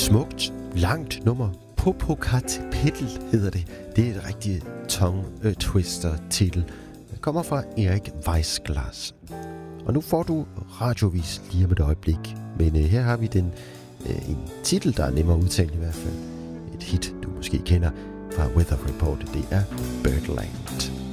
Smukt, langt nummer. Popocatépetl hedder det. Det er et rigtig tongue-twister-titel. Det kommer fra Erik Weissglas. Og nu får du radiovis lige om et øjeblik. Men her har vi en titel, der er nemmere at udtale i hvert fald. Et hit, du måske kender fra Weather Report. Det er Birdland.